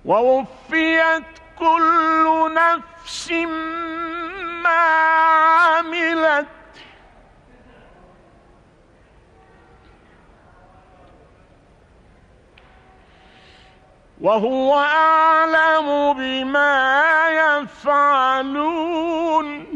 ووفيت كل نفس ما عملت وهو أعلم بما يفعلون.